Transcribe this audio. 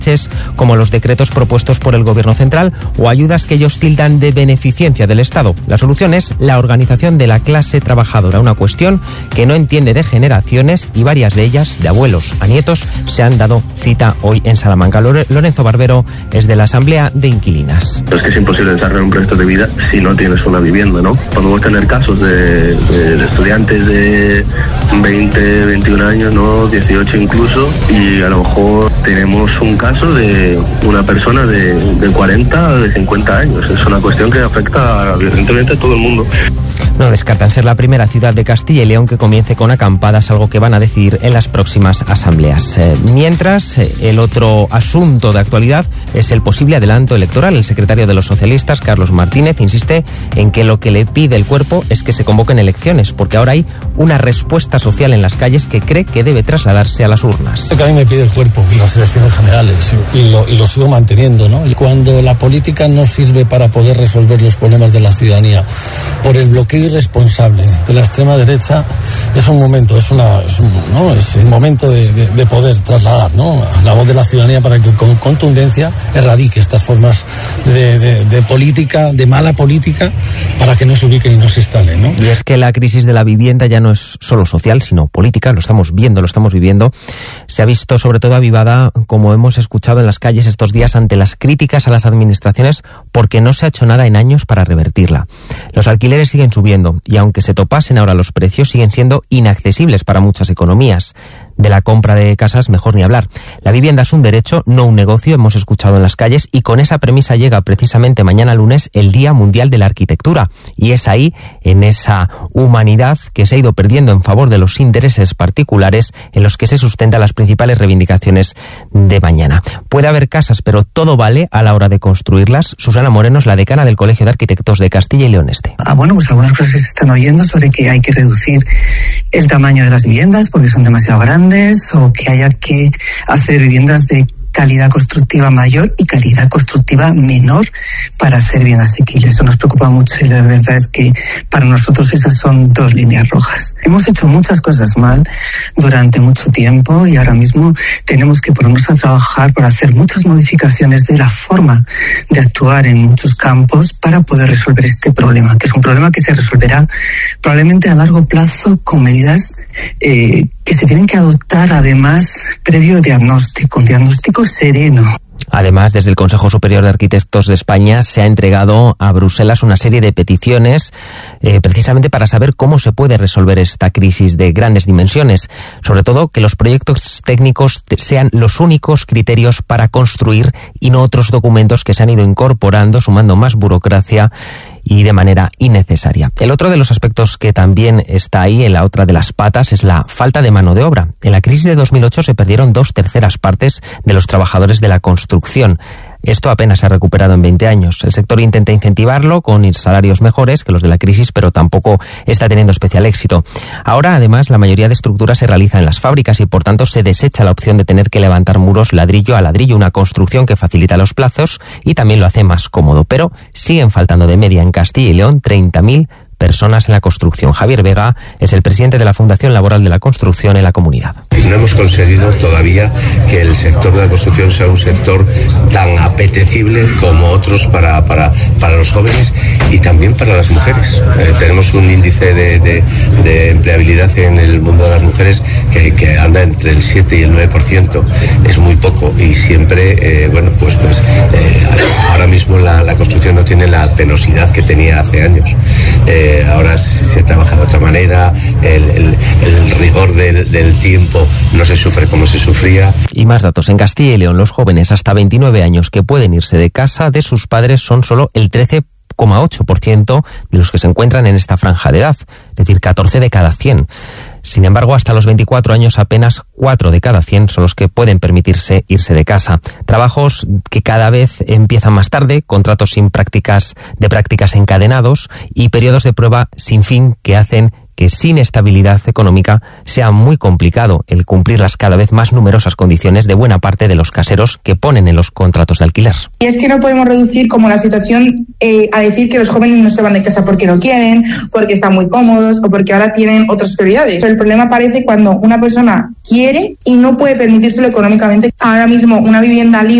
como los decretos propuestos por el Gobierno central o ayudas que ellos tildan de beneficencia del Estado. La solución es la organización de la clase trabajadora, una cuestión que no entiende de generaciones y varias de ellas, de abuelos a nietos, se han dado cita hoy en Salamanca. Lorenzo Barbero es de la Asamblea de Inquilinas. Es que es imposible desarrollar un proyecto de vida si no tienes una vivienda, ¿no? Podemos tener casos de estudiantes de 20, 21 años, ¿no? 18 incluso, y a lo mejor tenemos un caso de una persona de 40 o de 50 años. Es una cuestión que afecta evidentemente a todo el mundo. No descartan ser la primera ciudad de Castilla y León que comience con acampadas, algo que van a decidir en las próximas asambleas. Mientras, el otro asunto de actualidad es el posible adelanto electoral. El secretario de los socialistas, Carlos Martínez, insiste en que lo que le pide el cuerpo es que se convoquen elecciones, porque ahora hay una respuesta social en las calles que cree que debe trasladarse a las urnas. Lo que a mí me pide el cuerpo, las elecciones generales, y lo sigo manteniendo, ¿no? Y cuando la política no sirve para poder resolver los problemas de la ciudadanía por el bloqueo irresponsable de la extrema derecha, es un momento, es el momento de poder trasladar, ¿no?, la voz de la ciudadanía para que con contundencia erradique estas formas de política, de mala política, para que no se ubiquen y no se instalen, ¿no? Y es que la crisis de la vivienda ya no es solo social, sino política, lo estamos viviendo. Se ha visto sobre todo avivada, como hemos escuchado en las calles estos días, ante las críticas a las administraciones porque no se ha hecho nada en años para revertirla. Los alquileres siguen subiendo y aunque se topasen ahora los precios, siguen siendo inaccesibles para muchas economías. De la compra de casas mejor ni hablar. La vivienda es un derecho, no un negocio, hemos escuchado en las calles, y con esa premisa llega precisamente mañana lunes el Día Mundial de la Arquitectura. Y es ahí, en esa humanidad que se ha ido perdiendo en favor de los intereses particulares, en los que se sustentan las principales reivindicaciones de mañana. Puede haber casas, pero todo vale a la hora de construirlas. Susana Moreno es la decana del Colegio de Arquitectos de Castilla y León Este. Bueno, pues algunas cosas que se están oyendo sobre que hay que reducir el tamaño de las viviendas porque son demasiado grandes, o que haya que hacer viviendas de calidad constructiva mayor y calidad constructiva menor para hacer bien asequible. Eso nos preocupa mucho y la verdad es que para nosotros esas son dos líneas rojas. Hemos hecho muchas cosas mal durante mucho tiempo y ahora mismo tenemos que ponernos a trabajar para hacer muchas modificaciones de la forma de actuar en muchos campos para poder resolver este problema, que es un problema que se resolverá probablemente a largo plazo con medidas que se tienen que adoptar además previo diagnóstico, un diagnóstico sereno. Además, desde el Consejo Superior de Arquitectos de España se ha entregado a Bruselas una serie de peticiones precisamente para saber cómo se puede resolver esta crisis de grandes dimensiones. Sobre todo, que los proyectos técnicos sean los únicos criterios para construir y no otros documentos que se han ido incorporando, sumando más burocracia y de manera innecesaria. El otro de los aspectos que también está ahí, en la otra de las patas, es la falta de mano de obra. En la crisis de 2008 se perdieron 2/3 partes de los trabajadores de la construcción. Esto apenas se ha recuperado en 20 años. El sector intenta incentivarlo con salarios mejores que los de la crisis, pero tampoco está teniendo especial éxito. Ahora, además, la mayoría de estructuras se realiza en las fábricas y, por tanto, se desecha la opción de tener que levantar muros ladrillo a ladrillo, una construcción que facilita los plazos y también lo hace más cómodo. Pero siguen faltando de media en Castilla y León 30.000 personas en la construcción. Javier Vega es el presidente de la Fundación Laboral de la Construcción en la comunidad. No hemos conseguido todavía que el sector de la construcción sea un sector tan apetecible como otros para los jóvenes y también para las mujeres. Tenemos un índice de empleabilidad en el mundo de las mujeres que anda entre el 7 y el 9%. Es muy poco y siempre, ahora mismo la construcción no tiene la penosidad que tenía hace años. Ahora se trabaja de otra manera, el rigor del tiempo no se sufre como se sufría. Y más datos. En Castilla y León, los jóvenes hasta 29 años que pueden irse de casa de sus padres son solo el 13,8% de los que se encuentran en esta franja de edad, es decir, 14 de cada 100. Sin embargo, hasta los 24 años apenas 4 de cada 100 son los que pueden permitirse irse de casa. Trabajos que cada vez empiezan más tarde, contratos de prácticas encadenados y periodos de prueba sin fin que hacen que sin estabilidad económica sea muy complicado el cumplir las cada vez más numerosas condiciones de buena parte de los caseros que ponen en los contratos de alquiler. Y es que no podemos reducir como la situación a decir que los jóvenes no se van de casa porque no quieren, porque están muy cómodos o porque ahora tienen otras prioridades. El problema aparece cuando una persona quiere y no puede permitírselo económicamente. Ahora mismo una vivienda libre